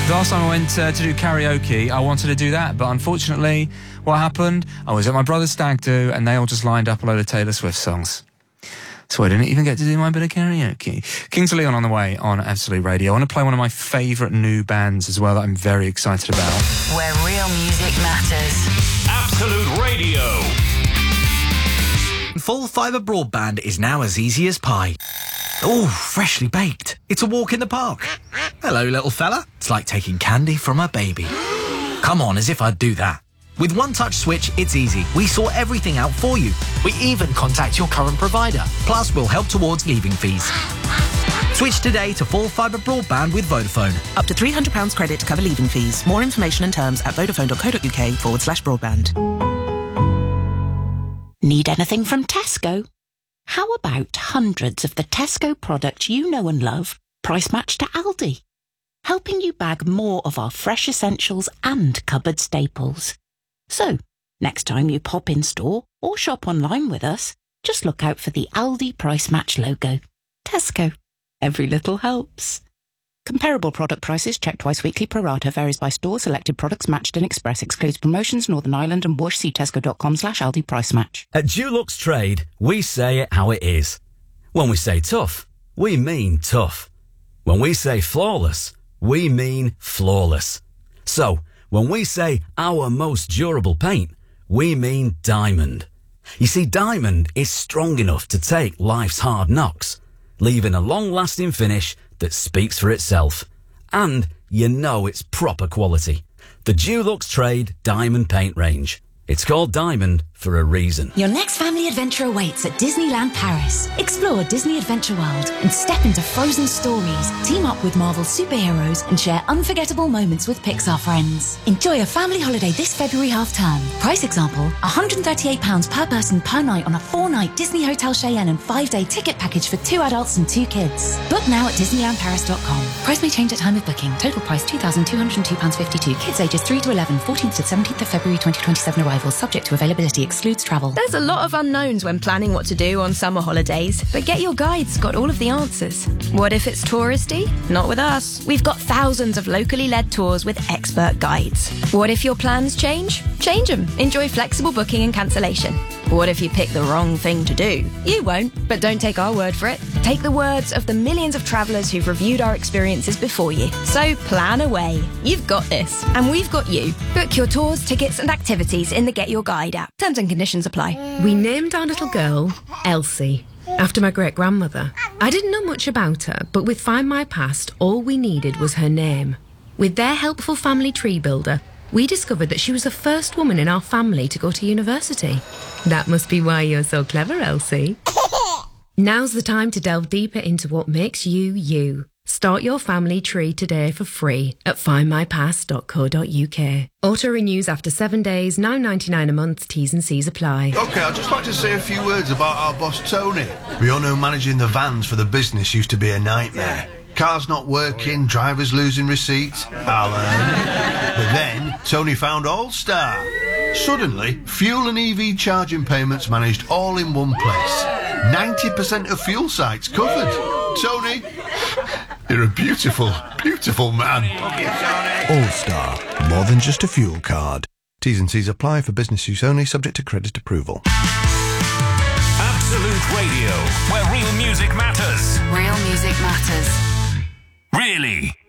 The last time I went to do karaoke, I wanted to do that, but unfortunately, what happened? I was at my brother's stag do, and they all just lined up a load of Taylor Swift songs. So I didn't even get to do my bit of karaoke. Kings of Leon on the way on Absolute Radio. I want to play one of my favourite new bands as well that I'm very excited about. Where real music matters. Absolute Radio. Full fibre broadband is now as easy as pie. Oh, freshly baked. It's a walk in the park. Hello, little fella. It's like taking candy from a baby. Come on, as if I'd do that. With One Touch Switch, it's easy. We sort everything out for you. We even contact your current provider. Plus, we'll help towards leaving fees. Switch today to full fibre broadband with Vodafone. Up to £300 credit to cover leaving fees. More information and terms at vodafone.co.uk/broadband. Need anything from Tesco? How about hundreds of the Tesco products you know and love, price matched to Aldi? Helping you bag more of our fresh essentials and cupboard staples. So, next time you pop in store or shop online with us, just look out for the Aldi Price Match logo. Tesco. Every little helps. Comparable product prices checked twice weekly pro rata varies by store. Selected products matched in Express excludes promotions Northern Ireland and Bush. See tesco.com/Aldi Price Match. At Dulux Trade, we say it how it is. When we say tough, we mean tough. When we say flawless, we mean flawless. So, when we say our most durable paint, we mean Diamond. You see, Diamond is strong enough to take life's hard knocks, leaving a long-lasting finish that speaks for itself. And you know it's proper quality. The Dulux Trade Diamond Paint Range. It's called Diamond for a reason. Your next family adventure awaits at Disneyland Paris. Explore Disney Adventure World and step into frozen stories. Team up with Marvel superheroes and share unforgettable moments with Pixar friends. Enjoy a family holiday this February half-term. Price example, £138 per person per night on a 4-night Disney Hotel Cheyenne and 5-day ticket package for 2 adults and 2 kids. Book now at DisneylandParis.com. Price may change at time of booking. Total price £2,202.52. Kids ages 3 to 11, 14th to 17th of February 2027 arrival. Subject to availability. Excludes travel. There's a lot of unknowns when planning what to do on summer holidays, but Get Your Guide's got all of the answers. What if it's touristy? Not with us. We've got thousands of locally led tours with expert guides. What if your plans change? Change them. Enjoy flexible booking and cancellation. What if you pick the wrong thing to do? You won't, but don't take our word for it. Take the words of the millions of travellers who've reviewed our experiences before you. So plan away. You've got this, and we've got you. Book your tours, tickets and activities in the Get Your Guide app. Terms and conditions apply. We named our little girl Elsie, after my great-grandmother. I didn't know much about her, but with Find My Past, all we needed was her name. With their helpful family tree builder, we discovered that she was the first woman in our family to go to university. That must be why you're so clever, Elsie. Now's the time to delve deeper into what makes you, you. Start your family tree today for free at findmypast.co.uk. Auto renews after 7 days, £9.99 a month, T's and C's apply. OK, I'd just like to say a few words about our boss Tony. We all know managing the vans for the business used to be a nightmare. Cars not working, drivers losing receipts. Alan. But then, Tony found All-Star. Suddenly, fuel and EV charging payments managed all in one place. 90% of fuel sites covered. Tony, you're a beautiful, beautiful man. All-Star, more than just a fuel card. T's and C's apply for business use only, subject to credit approval. Absolute Radio, where real music matters. Real music matters. Really?